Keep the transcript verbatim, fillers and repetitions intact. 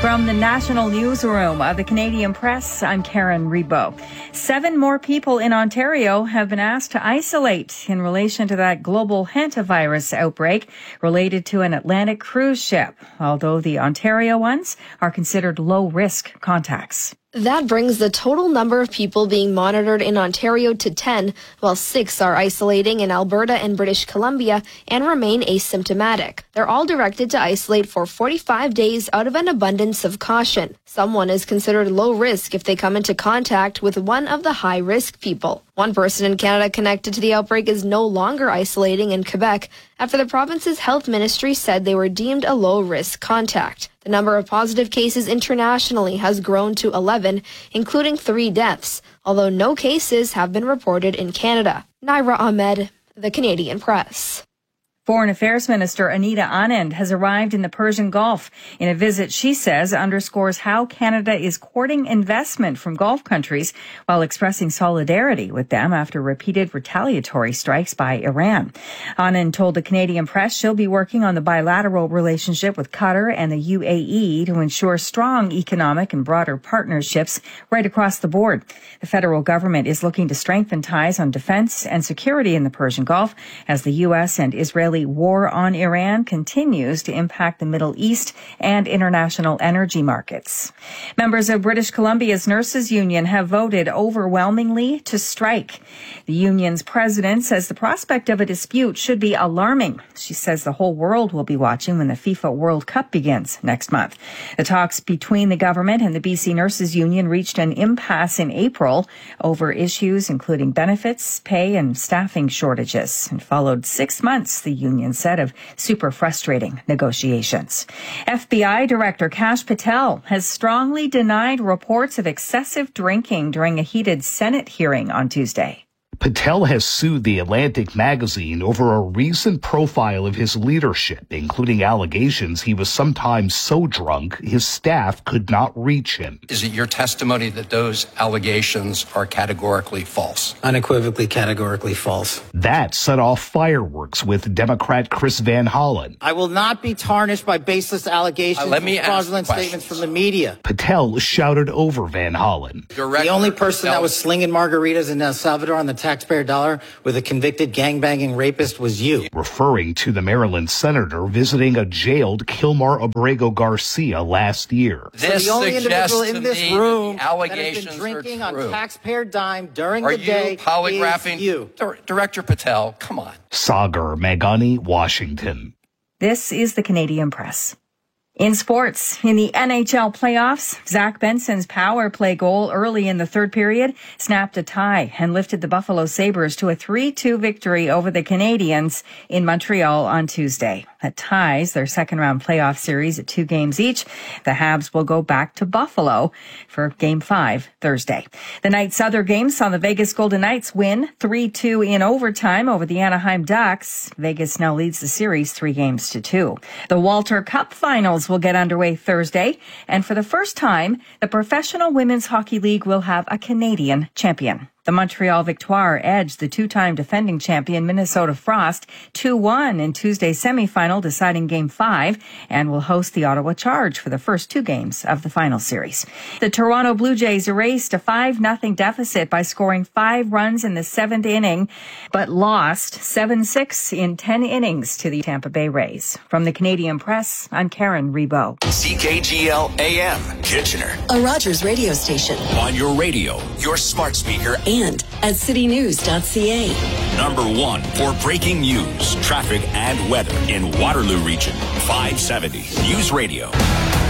From the national newsroom of the Canadian Press, I'm Karen Rebo. Seven more people in Ontario have been asked to isolate in relation to that global hantavirus outbreak related to an Atlantic cruise ship, although the Ontario ones are considered low-risk contacts. That brings the total number of people being monitored in Ontario to ten, while six are isolating in Alberta and British Columbia and remain asymptomatic. They're all directed to isolate for forty-five days out of an abundance of caution. Someone is considered low risk if they come into contact with one of the high-risk people. One person in Canada connected to the outbreak is no longer isolating in Quebec after the province's health ministry said they were deemed a low-risk contact. The number of positive cases internationally has grown to eleven, including three deaths, although no cases have been reported in Canada. Naira Ahmed, The Canadian Press. Foreign Affairs Minister Anita Anand has arrived in the Persian Gulf in a visit she says underscores how Canada is courting investment from Gulf countries while expressing solidarity with them after repeated retaliatory strikes by Iran. Anand told the Canadian Press she'll be working on the bilateral relationship with Qatar and the U A E to ensure strong economic and broader partnerships right across the board. The federal government is looking to strengthen ties on defense and security in the Persian Gulf as the U S and Israeli war on Iran continues to impact the Middle East and international energy markets. Members of British Columbia's nurses union have voted overwhelmingly to strike. The union's president says the prospect of a dispute should be alarming. She says the whole world will be watching when the FIFA World Cup begins next month. The talks between the government and the B C Nurses Union reached an impasse in April over issues including benefits, pay, and staffing shortages, and followed six months, the union said, of super frustrating negotiations. F B I Director Kash Patel has strongly denied reports of excessive drinking during a heated Senate hearing on Tuesday. Patel has sued The Atlantic magazine over a recent profile of his leadership, including allegations he was sometimes so drunk his staff could not reach him. Is it your testimony that those allegations are categorically false? Unequivocally, categorically false. That set off fireworks with Democrat Chris Van Hollen. I will not be tarnished by baseless allegations uh, let me and fraudulent statements from the media. Patel shouted over Van Hollen. Director the only person Patel. that was slinging margaritas in El Salvador on the taxpayer dollar with a convicted gangbanging rapist was you. Referring to the Maryland senator visiting a jailed Kilmar Abrego Garcia last year. This so the only individual in this room allegations that has been drinking are on taxpayer dime during are the day you polygraphing is you. Dir- Director Patel, come on. Sagar Meghani, Washington. This is the Canadian Press. In sports, in the N H L playoffs, Zach Benson's power play goal early in the third period snapped a tie and lifted the Buffalo Sabres to a three two victory over the Canadiens in Montreal on Tuesday. That ties their second-round playoff series at two games each. The Habs will go back to Buffalo for Game five Thursday. The night's other game saw the Vegas Golden Knights win three two in overtime over the Anaheim Ducks. Vegas now leads the series three games to two. The Walter Cup Finals will get underway Thursday, and for the first time, the Professional Women's Hockey League will have a Canadian champion. The Montreal Victoire edged the two-time defending champion Minnesota Frost two one in Tuesday's semifinal, deciding Game five, and will host the Ottawa Charge for the first two games of the final series. The Toronto Blue Jays erased a five nothing deficit by scoring five runs in the seventh inning, but lost seven six in ten innings to the Tampa Bay Rays. From the Canadian Press, I'm Karen Rebo. C K G L A M, Kitchener. A Rogers radio station. On your radio, your smart speaker, and at city news dot c a. Number one for breaking news, traffic, and weather in Waterloo Region. five seventy News Radio.